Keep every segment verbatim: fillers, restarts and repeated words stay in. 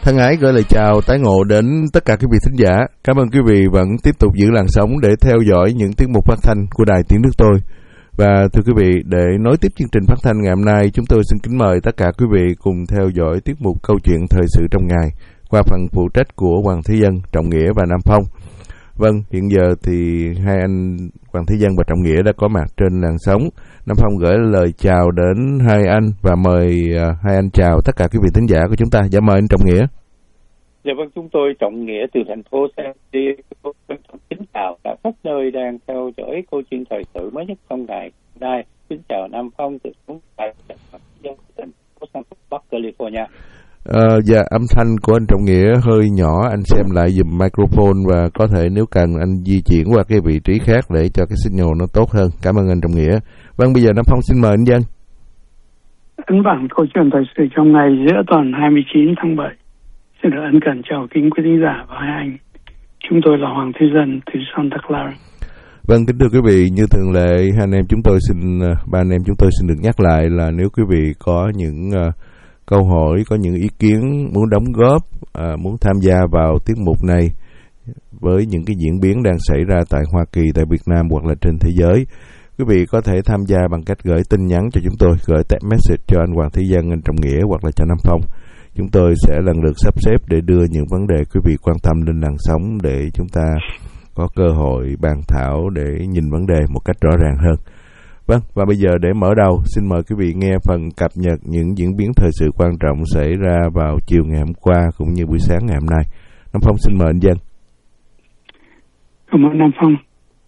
Thân ái gửi lời chào tái ngộ đến tất cả quý vị thính giả. Cảm ơn quý vị vẫn tiếp tục giữ làn sóng để theo dõi những tiết mục phát thanh của Đài Tiếng Nước Tôi. Và thưa quý vị, để nối tiếp chương trình phát thanh ngày hôm nay, chúng tôi xin kính mời tất cả quý vị cùng theo dõi tiết mục Câu chuyện thời sự trong ngày qua phần phụ trách của Hoàng Thế Dân, Trọng Nghĩa và Nam Phong. Vâng, hiện giờ thì hai anh Hoàng Thế Dân và Trọng Nghĩa đã có mặt trên làn sóng. Nam Phong gửi lời chào đến hai anh và mời uh, hai anh chào tất cả quý vị thính giả của chúng ta. Dạ mời anh Trọng Nghĩa. Dạ vâng, chúng tôi Trọng Nghĩa từ thành phố San Diego kính chào cả khắp nơi đang theo dõi câu chuyện thời sự mới nhất trong ngày nay. Kính chào Nam Phong từ thành phố San Bắc California. Uh, dạ, âm thanh của anh Trọng Nghĩa hơi nhỏ, anh xem lại dùm microphone và có thể nếu cần anh di chuyển qua cái vị trí khác để cho cái signal nó tốt hơn. Cảm ơn anh Trọng Nghĩa. Vâng, bây giờ Nam Phong xin mời anh Dân. Ấn bản câu chuyện thời sự trong ngày giữa tuần hai mươi chín tháng bảy. Xin được ân cần chào kính quý thính giả và hai anh. Chúng tôi là Hoàng Thế Dân từ Santa Clara. Vâng, kính thưa quý vị, như thường lệ, hai anh em chúng tôi xin, ba anh em chúng tôi xin được nhắc lại là nếu quý vị có những uh, câu hỏi, có những ý kiến muốn đóng góp, uh, muốn tham gia vào tiết mục này với những cái diễn biến đang xảy ra tại Hoa Kỳ, tại Việt Nam hoặc là trên thế giới, quý vị có thể tham gia bằng cách gửi tin nhắn cho chúng tôi, gửi text message cho anh Hoàng Thế Dân, anh Trọng Nghĩa hoặc là cho Nam Phong. Chúng tôi sẽ lần lượt sắp xếp để đưa những vấn đề quý vị quan tâm lên làn sóng để chúng ta có cơ hội bàn thảo để nhìn vấn đề một cách rõ ràng hơn. Vâng, và bây giờ để mở đầu, xin mời quý vị nghe phần cập nhật những diễn biến thời sự quan trọng xảy ra vào chiều ngày hôm qua cũng như buổi sáng ngày hôm nay. Nam Phong xin mời anh Dân. Cảm ơn Nam Phong.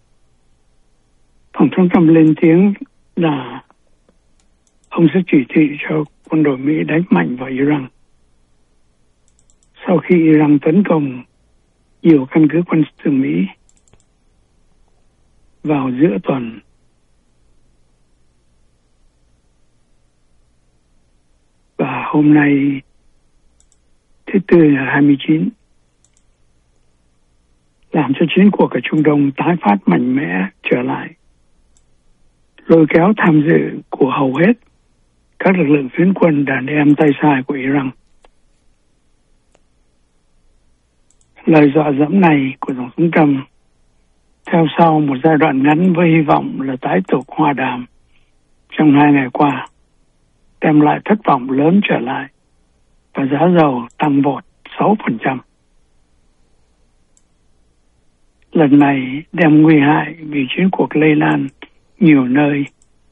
Tổng thống Trump lên tiếng là ông sẽ chỉ thị cho quân đội Mỹ đánh mạnh vào Iran sau khi Iran tấn công nhiều căn cứ quân sự Mỹ vào giữa tuần. Và hôm nay thứ Tư là hai mươi chín, làm cho chiến cuộc ở Trung Đông tái phát mạnh mẽ trở lại, lôi kéo tham dự của hầu hết các lực lượng phiến quân đàn em tay sai của Iran. Lời dọa dẫm này của Tổng thống Trump theo sau một giai đoạn ngắn với hy vọng là tái tục hòa đàm trong hai ngày qua, đem lại thất vọng lớn trở lại và giá dầu tăng vọt sáu phần trăm. Lần này đem nguy hại vì chiến cuộc lây lan nhiều nơi.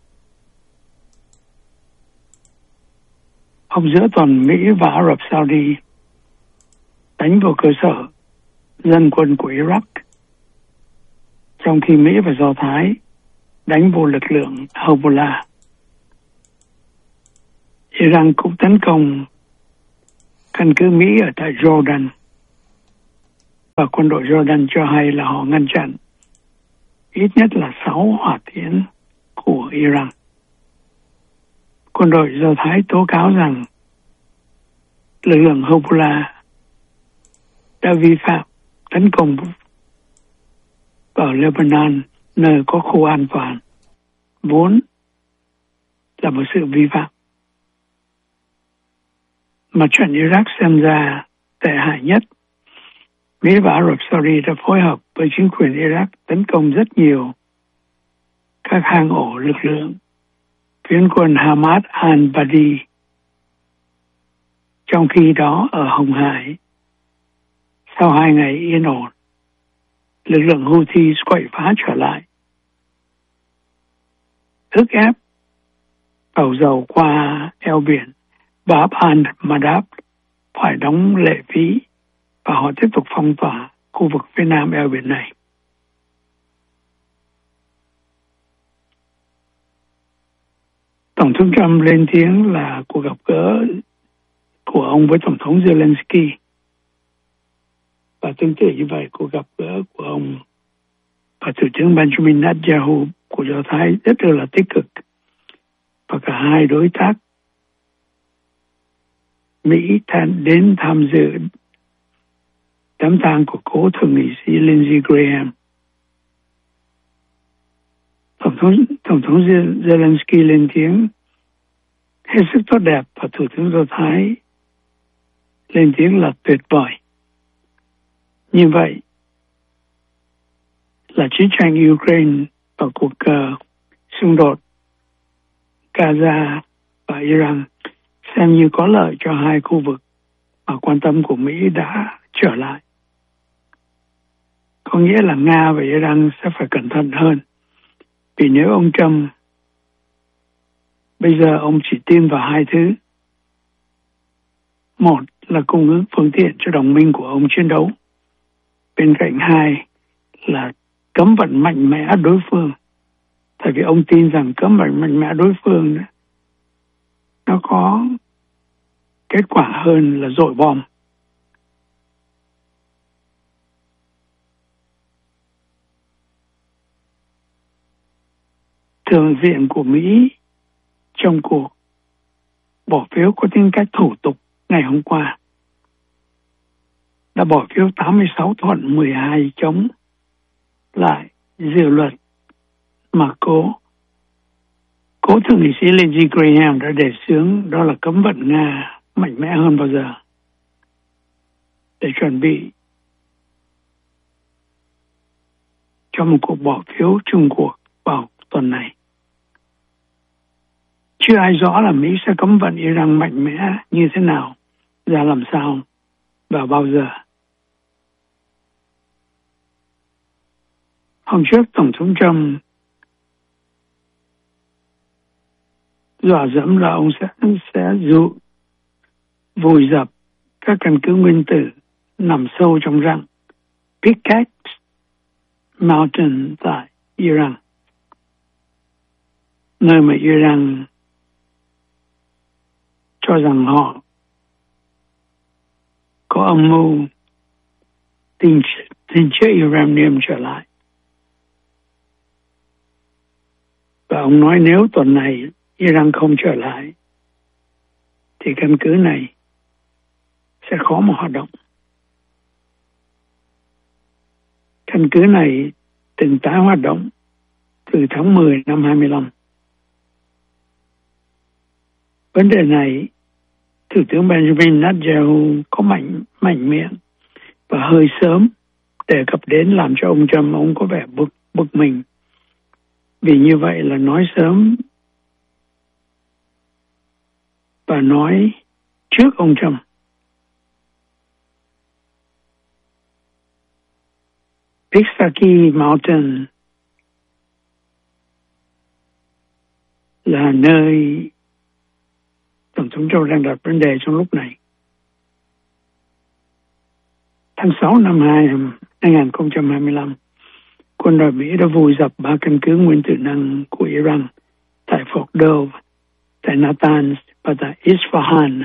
Hôm giữa tuần, Mỹ và Ả Rập Saudi đánh vào cơ sở dân quân của Iraq, trong khi Mỹ và Do Thái đánh vào lực lượng Hezbollah. Iran cũng tấn công căn cứ Mỹ ở tại Jordan, và quân đội Jordan cho hay là họ ngăn chặn ít nhất là sáu hỏa tiễn của Iran. Quân đội Do Thái tố cáo rằng lực lượng Hezbollah đã vi phạm tấn công ở Lebanon, nơi có khu an toàn, vốn là một sự vi phạm. Mặt trận Iraq xem ra tệ hại nhất. Mỹ và Ả Rập Saudi đã phối hợp với chính quyền Iraq tấn công rất nhiều các hang ổ lực lượng phiến quân Hamas al-Badi. Trong khi đó ở Hồng Hải, sau hai ngày yên ổn, lực lượng Houthi quậy phá trở lại, ức ép tàu dầu qua eo biển Bab al-Mandab phải đóng lệ phí và họ tiếp tục phong tỏa khu vực phía nam eo biển này. Tổng thống Trump lên tiếng là cuộc gặp gỡ của ông với Tổng thống Zelensky. Và tương tự như vậy, cuộc gặp gỡ của ông và Thủ tướng Benjamin Netanyahu của Do Thái rất là tích cực. Và cả hai đối tác Mỹ đến tham dự đám tang của cố thượng nghị sĩ Lindsey Graham. Tổng thống, Tổng thống Zelensky lên tiếng hết sức tốt đẹp và Thủ tướng Do Thái lên tiếng là tuyệt vời. Như vậy là chiến tranh Ukraine và cuộc uh, xung đột Gaza và Iran xem như có lợi cho hai khu vực mà quan tâm của Mỹ đã trở lại. Có nghĩa là Nga và Iran sẽ phải cẩn thận hơn. Vì nếu ông Trump bây giờ ông chỉ tin vào hai thứ. Một là cung ứng phương tiện cho đồng minh của ông chiến đấu. Bên cạnh hai là cấm vận mạnh mẽ đối phương. Tại vì ông tin rằng cấm vận mạnh mẽ đối phương đó, nó có kết quả hơn là dội bom. Thượng viện của Mỹ trong cuộc bỏ phiếu có tính cách thủ tục ngày hôm qua đã bỏ phiếu tám mươi sáu thuận mười hai chống lại dự luật mà cố cố thượng nghị sĩ Lindsey Graham đã đề xướng, đó là cấm vận Nga mạnh mẽ hơn bao giờ để chuẩn bị cho một cuộc bỏ phiếu chung cuộc vào tuần này. Chưa ai rõ là Mỹ sẽ cấm vận Iran mạnh mẽ như thế nào, ra làm sao và bao giờ. Hôm trước Tổng thống Trump dọa dẫm là ông sẽ sẽ dụ vùi dập các căn cứ nguyên tử nằm sâu trong rặng Pickaxe Mountain tại Iran, nơi mà Iran cho rằng họ có âm mưu tình tình chế uranium trở lại. Và ông nói nếu tuần này Iran không trở lại thì căn cứ này sẽ khó mà hoạt động. Căn cứ này từng tái hoạt động từ tháng mười năm hai mươi lăm. Vấn đề này Thủ tướng Benjamin Netanyahu có mạnh mạnh miệng và hơi sớm đề cập đến, làm cho ông Trump ông có vẻ bực bực mình. Vì như vậy là nói sớm và nói trước ông Trump. Pickaxe Mountain là nơi Tổng thống Joe đang đặt vấn đề trong lúc này. Tháng sáu năm hai nghìn không trăm hai mươi lăm, quân đội Mỹ đã vùi dập ba căn cứ nguyên tử năng của Iran tại Fordow, tại Natanz và tại Isfahan.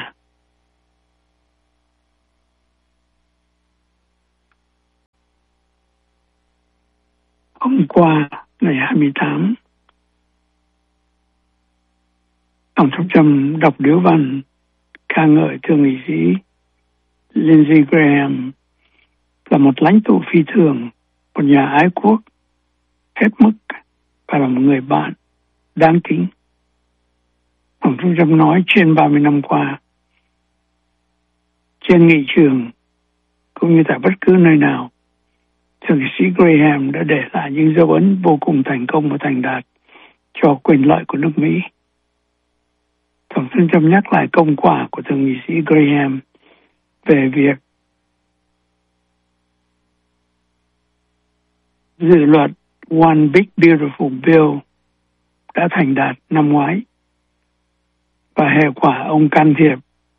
Hôm qua, ngày hai mươi tám, Tổng thống Trump đọc điếu văn ca ngợi thượng nghị sĩ Lindsey Graham là một lãnh tụ phi thường, một nhà ái quốc hết mức và là một người bạn đáng kính. Tổng thống Trump nói trên ba mươi năm qua, trên nghị trường cũng như tại bất cứ nơi nào, thượng nghị sĩ Graham đã để lại những dấu ấn vô cùng thành công và thành đạt cho quyền lợi của nước Mỹ. Tổng thống Trump nhắc lại công quả của thượng nghị sĩ Graham về việc dự luật One Big Beautiful Bill đã thành đạt năm ngoái và hệ quả ông can thiệp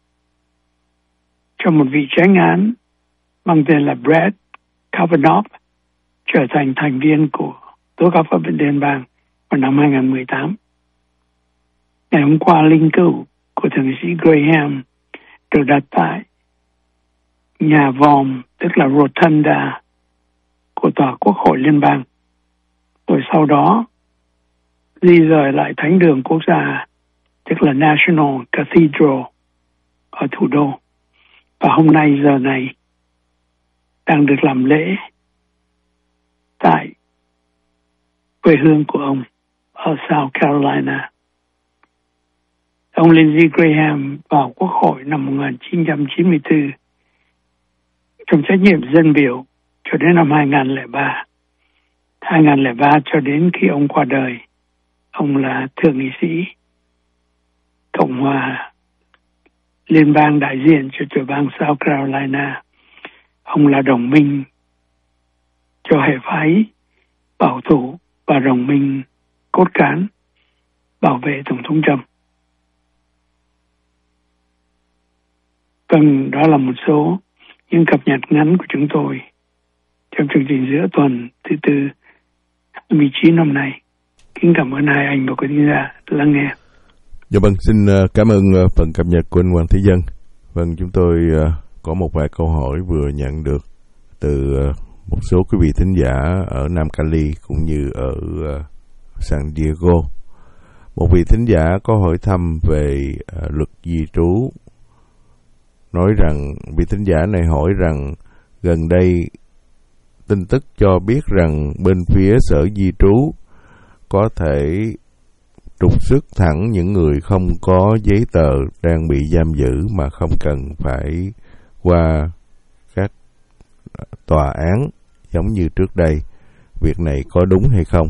cho một vị chánh án mang tên là Brett Kavanaugh trở thành thành viên của tố cáo pháp viện liên bang vào năm hai nghìn không trăm mười tám. Ngày hôm qua, linh cữu của thượng nghị sĩ Graham được đặt tại nhà vòm, tức là Rotunda của Tòa Quốc hội Liên bang. Rồi sau đó di rời lại Thánh đường Quốc gia, tức là National Cathedral ở thủ đô. Và hôm nay giờ này đang được làm lễ tại quê hương của ông ở South Carolina. Ông Lindsey Graham vào Quốc hội năm một nghìn chín trăm chín mươi tư trong trách nhiệm dân biểu cho đến năm hai nghìn lẻ ba. hai nghìn lẻ ba cho đến khi ông qua đời, ông là thượng nghị sĩ Cộng hòa Liên bang đại diện cho tiểu bang South Carolina. Ông là đồng minh cho hệ phái bảo thủ và đồng minh cốt cán bảo vệ Tổng thống Trump. Vâng, đó là một số những cập nhật ngắn của chúng tôi trong chương trình giữa tuần thứ tư hai mươi chín năm nay. Kính cảm ơn hai anh và quý thính giả lắng nghe. Dạ vâng, xin cảm ơn phần cập nhật của anh Hoàng Thế Dân. Vâng, chúng tôi có một vài câu hỏi vừa nhận được từ một số quý vị thính giả ở Nam Cali cũng như ở San Diego. Một vị thính giả có hỏi thăm về luật di trú, nói rằng vị thính giả này hỏi rằng gần đây tin tức cho biết rằng bên phía Sở Di trú có thể trục xuất thẳng những người không có giấy tờ đang bị giam giữ mà không cần phải qua các tòa án giống như trước đây. Việc này có đúng hay không?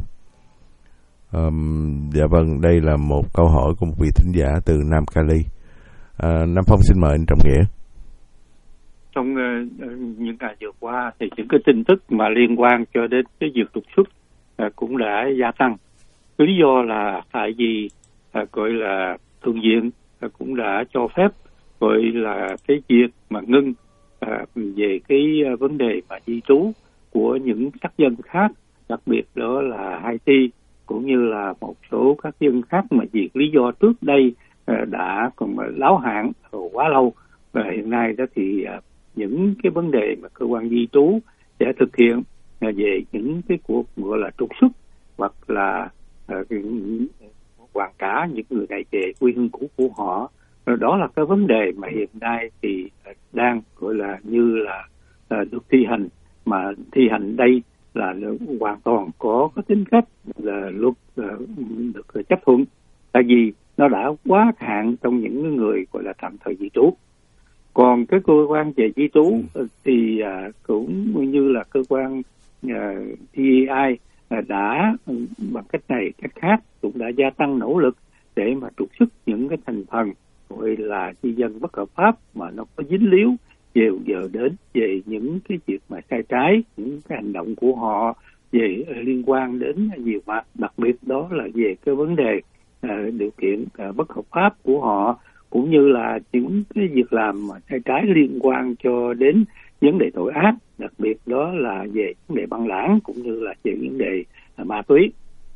Um, dạ vâng, đây là một câu hỏi của một vị thính giả từ Nam Cali. À, Nam Phong xin mời anh Trọng Nghĩa. Trong uh, những ngày vừa qua thì những cái tin tức mà liên quan cho đến cái việc trục xuất uh, cũng đã gia tăng. Lý do là tại vì uh, gọi là thượng viện uh, cũng đã cho phép gọi là cái việc mà ngưng uh, về cái uh, vấn đề mà di trú của những các dân khác, đặc biệt đó là Haiti cũng như là một số các dân khác mà vì lý do trước đây uh, đã còn láo hạn quá lâu, và hiện nay đó thì uh, những cái vấn đề mà cơ quan di trú sẽ thực hiện uh, về những cái cuộc gọi là trục xuất hoặc là uh, hoàn cả những người này về quê hương cũ của họ. Rồi đó là cái vấn đề mà hiện nay thì uh, đang gọi là như là uh, được thi hành, mà thi hành đây là hoàn toàn có cái tính cách là luật uh, được chấp thuận, tại vì nó đã quá hạn trong những người gọi là tạm thời di trú. Còn cái cơ quan về di trú thì uh, cũng như là cơ quan uh, tê a i uh, đã bằng cách này cách khác cũng đã gia tăng nỗ lực để mà trục xuất những cái thành phần gọi là di dân bất hợp pháp mà nó có dính líu về giờ đến về những cái việc mà sai trái, những cái hành động của họ về liên quan đến nhiều mặt, đặc biệt đó là về cái vấn đề uh, điều kiện uh, bất hợp pháp của họ, cũng như là những cái việc làm mà sai trái liên quan cho đến vấn đề tội ác, đặc biệt đó là về vấn đề băng lãng cũng như là về vấn đề uh, ma túy.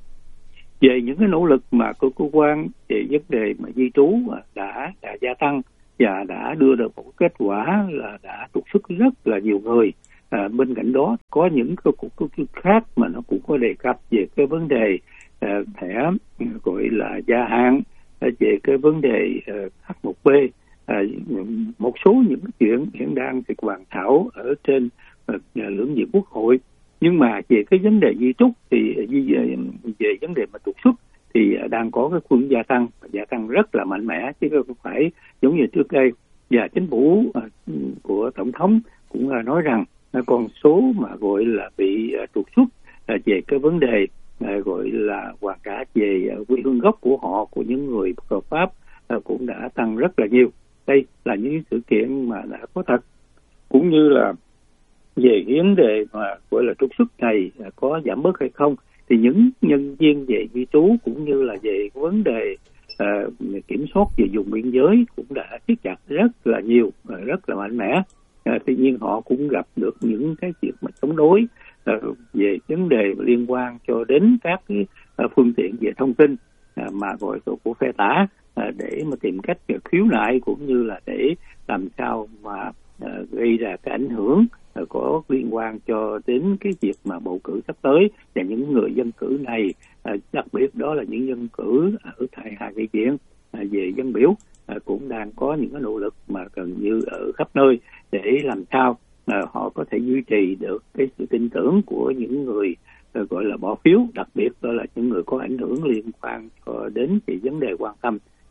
Về những cái nỗ lực mà cơ quan về vấn đề mà di trú đã đã gia tăng và đã đưa được một kết quả là đã trục xuất rất là nhiều người. À, bên cạnh đó có những cái cuộc trục xuất khác mà nó cũng có đề cập về cái vấn đề uh, thẻ gọi là gia hạn, uh, về cái vấn đề uh, H một B, uh, một số những cái chuyện hiện đang được bàn thảo ở trên uh, lưỡng viện Quốc hội. Nhưng mà về cái vấn đề di trúc thì về, về vấn đề mà trục xuất thì đang có cái khuynh gia tăng, gia tăng rất là mạnh mẽ, chứ không phải giống như trước đây. Và chính phủ của tổng thống cũng nói rằng con số mà gọi là bị trục xuất về cái vấn đề gọi là hoàn cả về quê hương gốc của họ, của những người bất hợp pháp cũng đã tăng rất là nhiều. Đây là những sự kiện mà đã có thật, cũng như là về vấn đề mà gọi là trục xuất này có giảm bớt hay không, thì những nhân viên về di trú cũng như là về vấn đề uh, kiểm soát về vùng biên giới cũng đã siết chặt rất là nhiều, uh, rất là mạnh mẽ. Uh, tuy nhiên họ cũng gặp được những cái việc mà chống đối uh, về vấn đề liên quan cho đến các cái uh, phương tiện về thông tin uh, mà gọi của, của phe tả uh, để mà tìm cách uh, khiếu nại, cũng như là để làm sao mà uh, gây ra cái ảnh hưởng có liên quan cho đến cái việc mà bầu cử sắp tới. Và những người dân cử này, đặc biệt đó là những dân cử ở tại hai nghị viện về dân biểu, cũng đang có những cái nỗ lực mà gần như ở khắp nơi để làm sao họ có thể duy trì được cái sự tin tưởng của những người gọi là bỏ phiếu, đặc biệt đó là những người có ảnh hưởng liên quan đến cái vấn đề quan tâm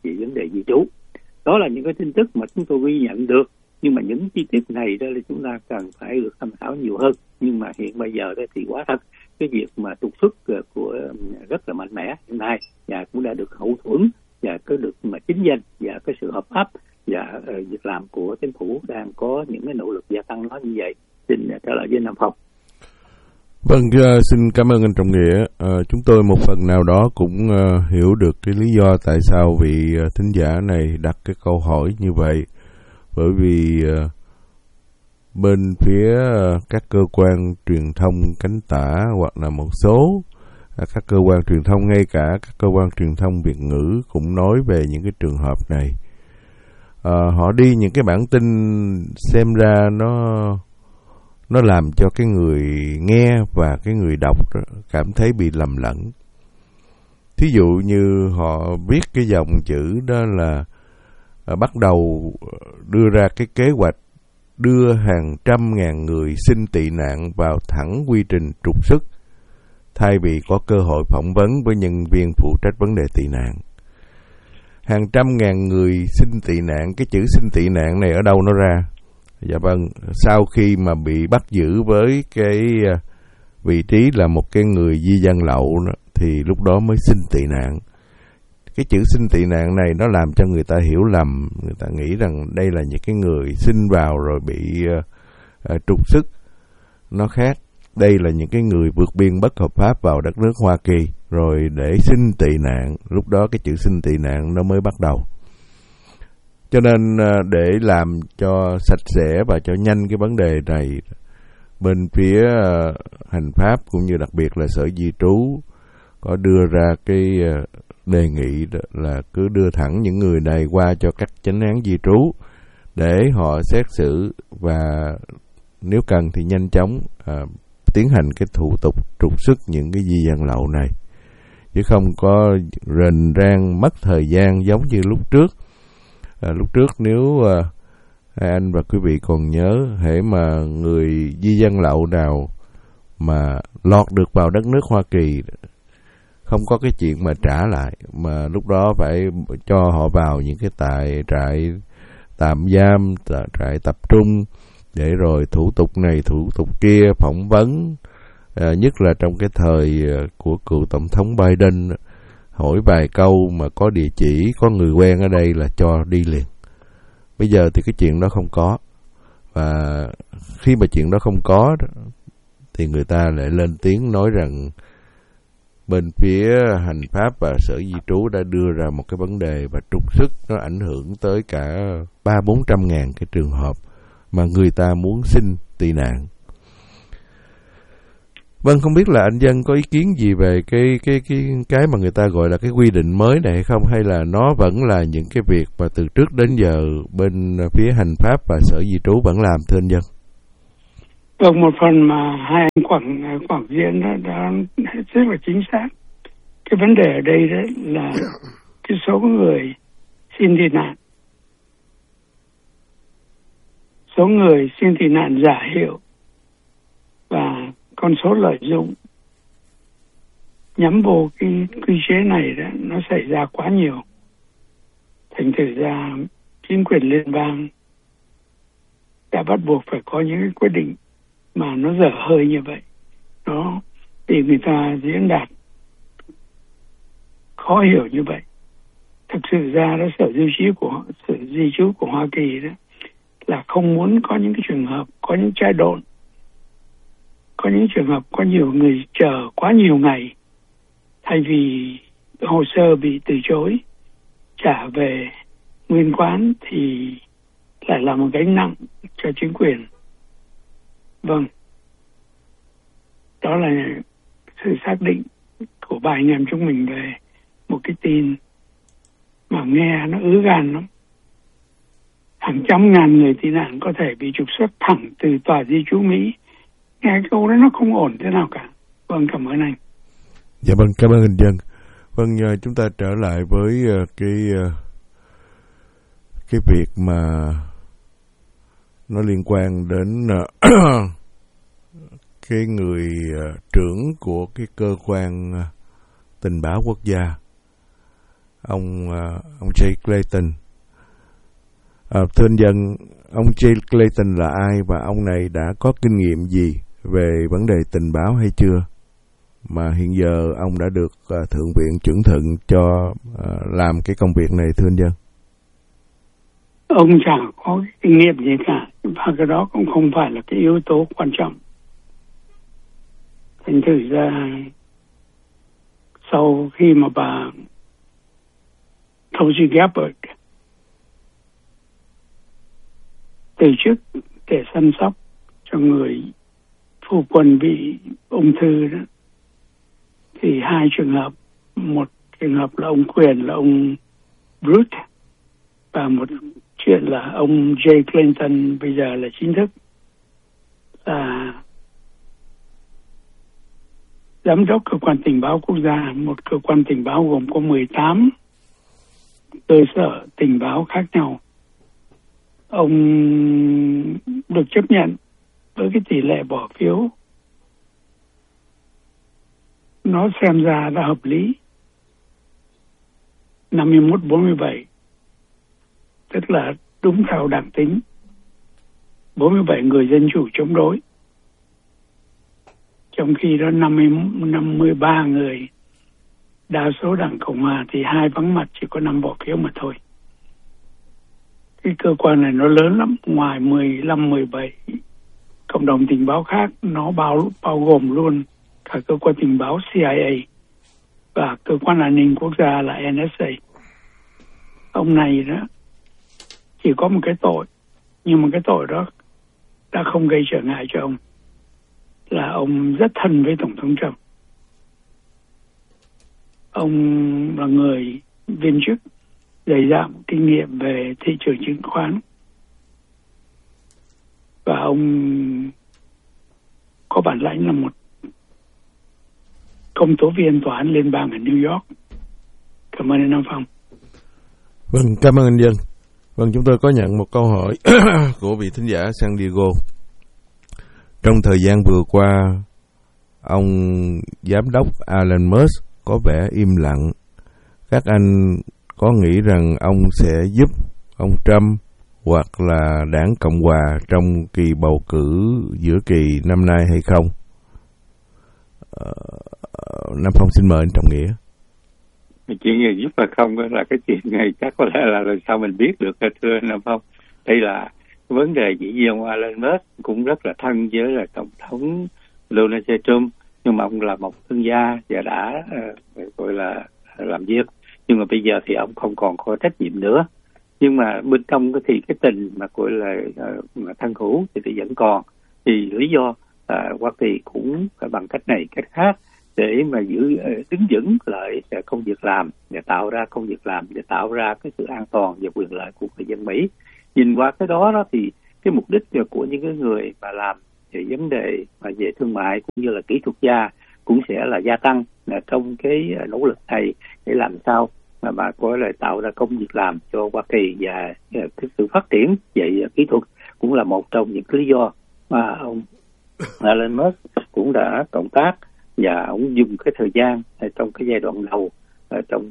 về vấn đề di trú. Đó là những cái tin tức mà chúng tôi ghi nhận được, nhưng mà những chi tiết này đó là chúng ta cần phải được tham khảo nhiều hơn. Nhưng mà hiện bây giờ đó thì quá thật, cái việc mà trục xuất của rất là mạnh mẽ hiện nay, và cũng đã được hậu thuẫn và có được mà chính danh và cái sự hợp áp và uh, việc làm của chính phủ đang có những cái nỗ lực gia tăng nó như vậy. Xin trở lại với Nam Phong. Vâng, uh, xin cảm ơn anh Trọng Nghĩa. Uh, chúng tôi một phần nào đó cũng uh, hiểu được cái lý do tại sao vị uh, thính giả này đặt cái câu hỏi như vậy. Bởi vì uh, bên phía uh, các cơ quan truyền thông cánh tả hoặc là một số uh, các cơ quan truyền thông, ngay cả các cơ quan truyền thông Việt ngữ cũng nói về những cái trường hợp này. Uh, họ đi những cái bản tin xem ra nó nó làm cho cái người nghe và cái người đọc cảm thấy bị lầm lẫn. Thí dụ như họ viết cái dòng chữ đó là à, bắt đầu đưa ra cái kế hoạch đưa hàng trăm ngàn người xin tị nạn vào thẳng quy trình trục xuất, thay vì có cơ hội phỏng vấn với nhân viên phụ trách vấn đề tị nạn. Hàng trăm ngàn người xin tị nạn, cái chữ xin tị nạn này ở đâu nó ra? Dạ vâng, sau khi mà bị bắt giữ với cái vị trí là một cái người di dân lậu đó, thì lúc đó mới xin tị nạn. Cái chữ xin tị nạn này nó làm cho người ta hiểu lầm, người ta nghĩ rằng đây là những cái người xin vào rồi bị uh, uh, trục xuất. Nó khác, đây là những cái người vượt biên bất hợp pháp vào đất nước Hoa Kỳ rồi để xin tị nạn, lúc đó cái chữ xin tị nạn nó mới bắt đầu. Cho nên để làm cho sạch sẽ và cho nhanh cái vấn đề này, bên phía hành pháp cũng như đặc biệt là Sở Di trú có đưa ra cái đề nghị là cứ đưa thẳng những người này qua cho các chánh án di trú để họ xét xử, và nếu cần thì nhanh chóng à, tiến hành cái thủ tục trục xuất những cái di dân lậu này, chứ không có rền rang mất thời gian giống như lúc trước. À, lúc trước nếu à, hai anh và quý vị còn nhớ, hễ mà người di dân lậu nào mà lọt được vào đất nước Hoa Kỳ, không có cái chuyện mà trả lại, mà lúc đó phải cho họ vào những cái tại trại tạm giam, trại tập trung, để rồi thủ tục này thủ tục kia, phỏng vấn, à, nhất là trong cái thời của cựu tổng thống Biden, hỏi vài câu mà có địa chỉ, có người quen ở đây là cho đi liền. Bây giờ thì cái chuyện đó không có, và khi mà chuyện đó không có thì người ta lại lên tiếng nói rằng bên phía hành pháp và Sở Di trú đã đưa ra một cái vấn đề và trục xuất nó ảnh hưởng tới cả ba bốn trăm ngàn cái trường hợp mà người ta muốn xin tị nạn. Vâng, không biết là anh Dân có ý kiến gì về cái cái cái cái mà người ta gọi là cái quy định mới này hay không, hay là nó vẫn là những cái việc mà từ trước đến giờ bên phía hành pháp và Sở Di trú vẫn làm, thưa anh Dân? Vâng, một phần mà hai anh Quảng Quảng Diễn đã, đã rất là chính xác. Cái vấn đề ở đây đấy là cái số người xin tị nạn, số người xin tị nạn giả hiệu và con số lợi dụng nhắm vô cái quy chế này đó, nó xảy ra quá nhiều. Thành thử ra chính quyền liên bang đã bắt buộc phải có những cái quyết định mà nó dở hơi như vậy. Đó, thì người ta diễn đạt khó hiểu như vậy. Thực sự ra đó, Sở Di trú của Sở Di trú của Hoa Kỳ đó là không muốn có những cái trường hợp có những chai độn, có những trường hợp có nhiều người chờ quá nhiều ngày, thay vì hồ sơ bị từ chối trả về nguyên quán thì lại là một gánh nặng cho chính quyền. Vâng, đó là sự xác định của ba anh em chúng mình về một cái tin mà nghe nó ứ gan lắm. Hàng trăm ngàn người tị nạn có thể bị trục xuất thẳng từ tòa di trú Mỹ. Nghe cái câu đó nó không ổn thế nào cả. Vâng, cảm ơn anh. Dạ vâng, cảm ơn anh Dân. Vâng, chúng ta trở lại với cái cái việc mà nó liên quan đến cái người trưởng của cái cơ quan tình báo quốc gia ông uh, ông Jay Clayton. Uh, thưa anh Dân, ông Jay Clayton là ai và ông này đã có kinh nghiệm gì về vấn đề tình báo hay chưa, mà hiện giờ ông đã được uh, Thượng viện chuẩn thuận cho uh, làm cái công việc này, thưa anh Dân? Ông chẳng có kinh nghiệm gì cả, và cái đó cũng không phải là cái yếu tố quan trọng. Thành thử ra sau khi mà bà Tulsi Gabbard từ chức để chăm sóc cho người phu quân bị ung thư đó, thì hai trường hợp, một trường hợp là ông Quyền là ông Brute, và một chuyện là ông Jay Clayton bây giờ là chính thức là giám đốc cơ quan tình báo quốc gia, một cơ quan tình báo gồm có mười tám cơ sở tình báo khác nhau. Ông được chấp nhận với cái tỷ lệ bỏ phiếu nó xem ra đã hợp lý, năm mươi mốt bốn mươi bảy, tức là đúng theo đảng tính, bốn mươi bảy người dân chủ chống đối, trong khi đó năm mươi ba người đa số đảng Cộng hòa thì hai vắng mặt, chỉ có năm bỏ phiếu mà thôi. Cái cơ quan này nó lớn lắm, ngoài mười lăm mười bảy cộng đồng tình báo khác, nó bao bao gồm luôn cả cơ quan tình báo C I A và cơ quan an ninh quốc gia là N S A. Ông này đó chỉ có một cái tội, nhưng mà cái tội đó đã không gây trở ngại cho ông, là ông rất thân với Tổng thống Trump. Ông là người viên chức dày dặn kinh nghiệm về thị trường chứng khoán, và ông có bản lãnh là một công tố viên tòa án liên bang ở New York. Cảm ơn anh Nam Phong. Vâng, cảm ơn anh Dân. Vâng, chúng tôi có nhận một câu hỏi của vị thính giả San Diego. Trong thời gian vừa qua, ông giám đốc Elon Musk có vẻ im lặng. Các anh có nghĩ rằng ông sẽ giúp ông Trump hoặc là đảng Cộng hòa trong kỳ bầu cử giữa kỳ năm nay hay không? Uh, Nam Phong xin mời anh Trọng Nghĩa. Chuyện gì giúp là không là cái chuyện này chắc có lẽ là làm sao mình biết được, thưa Nam Phong. Đây là vấn đề dĩ nhiên ông Elon Musk cũng rất là thân với là Tổng thống Donald J. Trump, nhưng mà ông là một thương gia và đã uh, gọi là làm việc, nhưng mà bây giờ thì ông không còn có trách nhiệm nữa. Nhưng mà bên trong thì cái tình mà gọi là uh, thân hữu thì, thì vẫn còn. Thì lý do uh, Hoa Kỳ cũng bằng cách này cách khác để mà giữ uh, đứng vững lại công việc làm, để tạo ra công việc làm, để tạo ra cái sự an toàn và quyền lợi của người dân Mỹ. Nhìn qua cái đó đó thì cái mục đích của những cái người mà làm về vấn đề mà về thương mại cũng như là kỹ thuật gia cũng sẽ là gia tăng là trong cái nỗ lực này để làm sao mà mà có thể tạo ra công việc làm cho Hoa Kỳ, và cái sự phát triển về kỹ thuật cũng là một trong những lý do mà ông Elon Musk cũng đã cộng tác, và ông dùng cái thời gian trong cái giai đoạn đầu trong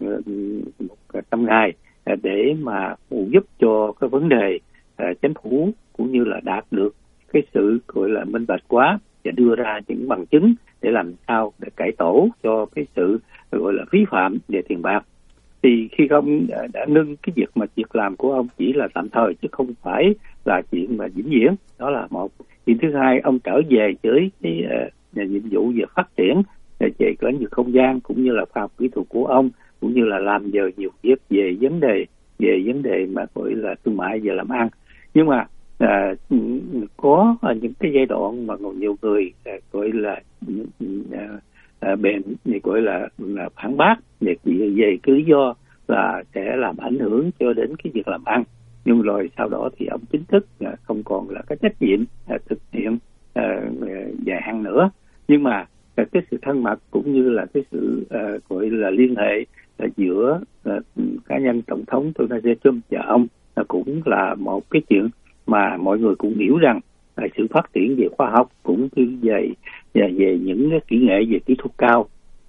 một trăm ngày để mà phụ giúp cho cái vấn đề chính phủ cũng như là đạt được cái sự gọi là minh bạch quá và đưa ra những bằng chứng để làm sao để cải tổ cho cái sự gọi là vi phạm về tiền bạc. Thì khi ông đã ngưng cái việc mà việc làm của ông chỉ là tạm thời chứ không phải là chuyện mà vĩnh viễn, đó là một. Chuyện thứ hai, ông trở về với cái uh, nhiệm vụ về phát triển về lĩnh vực không gian cũng như là khoa học kỹ thuật của ông, cũng như là làm giờ nhiều việc về vấn đề về vấn đề mà gọi là thương mại và làm ăn. Nhưng mà à, có những cái giai đoạn mà nhiều người à, gọi là à, à, bèn gọi là, là phản bác về về cái lý do là sẽ làm ảnh hưởng cho đến cái việc làm ăn. Nhưng rồi sau đó thì ông chính thức à, không còn là cái trách nhiệm à, thực hiện à, dài hạn nữa. Nhưng mà à, cái sự thân mật cũng như là cái sự à, gọi là liên hệ à, giữa à, cá nhân tổng thống Donald J. Trump và ông à, cũng là một cái chuyện mà mọi người cũng hiểu rằng là sự phát triển về khoa học cũng như về về, về những kỹ nghệ về kỹ thuật cao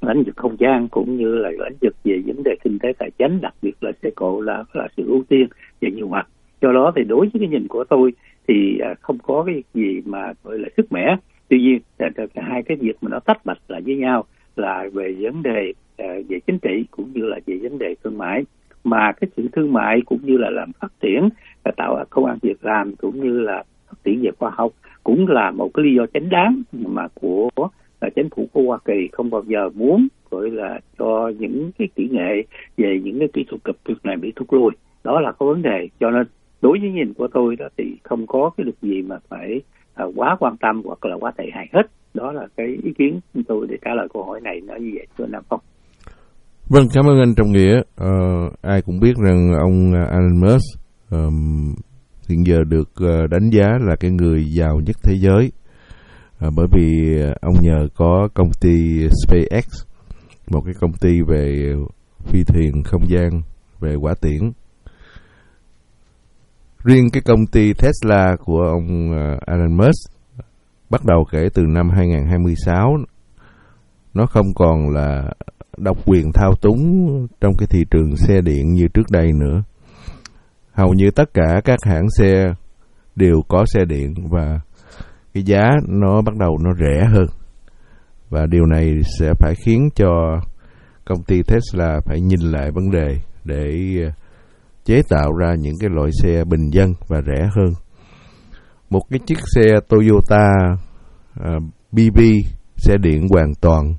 lĩnh vực không gian cũng như là lĩnh vực về vấn đề kinh tế tài chính, đặc biệt là xe cộ là là sự ưu tiên về nhiều mặt. Do đó thì đối với cái nhìn của tôi thì không có cái gì mà gọi là sức mẻ. Tuy nhiên hai cái việc mà nó tách bạch lại với nhau là về vấn đề về chính trị cũng như là về vấn đề thương mại, mà cái sự thương mại cũng như là làm phát triển, tạo công ăn việc làm cũng như là phát triển về khoa học cũng là một cái lý do chính đáng mà của là chính phủ của Hoa Kỳ không bao giờ muốn gọi là cho những cái kỹ nghệ về những cái kỹ thuật cập việc này bị thúc lui. Đó là có vấn đề. Cho nên đối với nhìn của tôi đó thì không có cái được gì mà phải à, quá quan tâm hoặc là quá tệ hại hết. Đó là cái ý kiến của tôi để trả lời câu hỏi này, nói như vậy thưa Nam Phong. Vâng, cảm ơn anh Trọng Nghĩa. Ờ, ai cũng biết rằng ông Elon Musk um, hiện giờ được uh, đánh giá là cái người giàu nhất thế giới, uh, bởi vì ông nhờ có công ty SpaceX, một cái công ty về phi thuyền không gian, về hỏa tiễn. Riêng cái công ty Tesla của ông uh, Elon Musk bắt đầu kể từ năm hai không hai sáu, nó không còn là độc quyền thao túng trong cái thị trường xe điện như trước đây nữa. Hầu như tất cả các hãng xe đều có xe điện và cái giá nó bắt đầu nó rẻ hơn. Và điều này sẽ phải khiến cho công ty Tesla phải nhìn lại vấn đề để chế tạo ra những cái loại xe bình dân và rẻ hơn. Một cái chiếc xe Toyota uh, bê bê, xe điện hoàn toàn,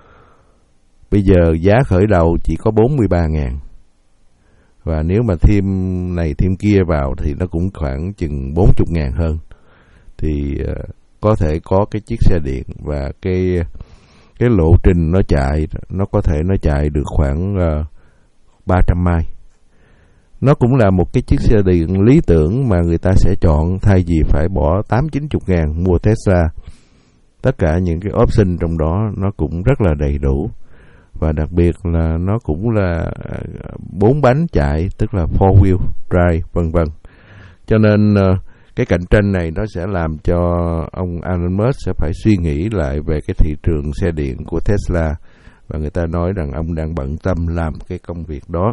bây giờ giá khởi đầu chỉ có bốn mươi ba ngàn. Và nếu mà thêm này thêm kia vào thì nó cũng khoảng chừng bốn mươi ngàn hơn. Thì uh, có thể có cái chiếc xe điện và cái cái lộ trình nó chạy, nó có thể nó chạy được khoảng uh, ba trăm mai. Nó cũng là một cái chiếc xe điện lý tưởng mà người ta sẽ chọn thay vì phải bỏ tám chín mươi ngàn mua Tesla. Tất cả những cái option trong đó nó cũng rất là đầy đủ. Và đặc biệt là nó cũng là bốn bánh chạy, tức là four wheel drive, vân vân. Cho nên cái cạnh tranh này nó sẽ làm cho ông Elon Musk sẽ phải suy nghĩ lại về cái thị trường xe điện của Tesla. Và người ta nói rằng ông đang bận tâm làm cái công việc đó.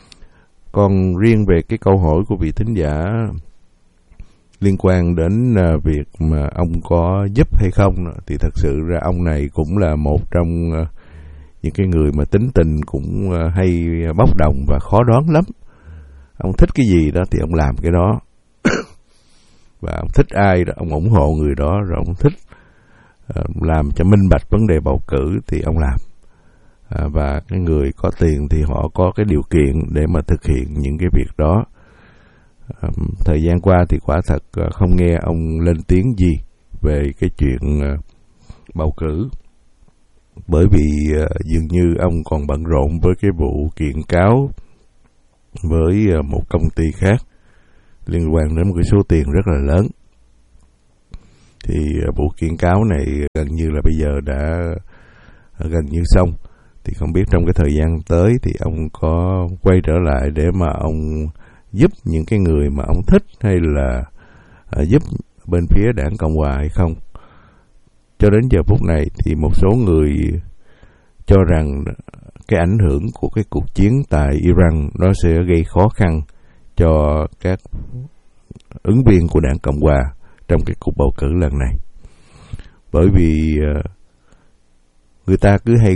Còn riêng về cái câu hỏi của vị thính giả liên quan đến việc mà ông có giúp hay không, thì thật sự ra ông này cũng là một trong những cái người mà tính tình cũng hay bốc đồng và khó đoán lắm. Ông thích cái gì đó thì ông làm cái đó. Và ông thích ai đó, ông ủng hộ người đó. Rồi ông thích uh, làm cho minh bạch vấn đề bầu cử thì ông làm. À, và cái người có tiền thì họ có cái điều kiện để mà thực hiện những cái việc đó. À, thời gian qua thì quả thật uh, không nghe ông lên tiếng gì về cái chuyện uh, bầu cử. Bởi vì uh, dường như ông còn bận rộn với cái vụ kiện cáo với uh, một công ty khác liên quan đến một cái số tiền rất là lớn. Thì uh, vụ kiện cáo này gần như là bây giờ đã uh, gần như xong. Thì không biết trong cái thời gian tới thì ông có quay trở lại để mà ông giúp những cái người mà ông thích, hay là uh, giúp bên phía đảng Cộng Hòa hay không. Cho đến giờ phút này thì một số người cho rằng cái ảnh hưởng của cái cuộc chiến tại Iran nó sẽ gây khó khăn cho các ứng viên của đảng Cộng Hòa trong cái cuộc bầu cử lần này. Bởi vì uh, người ta cứ hay